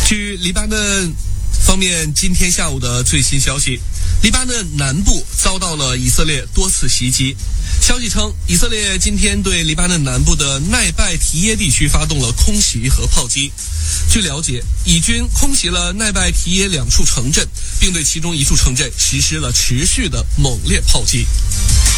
据黎巴嫩方面今天下午的最新消息，黎巴嫩南部遭到了以色列多次袭击。消息称，以色列今天对黎巴嫩南部的奈拜提耶地区发动了空袭和炮击。据了解，以军空袭了奈拜提耶2处城镇，并对其中1处城镇实施了持续的猛烈炮击。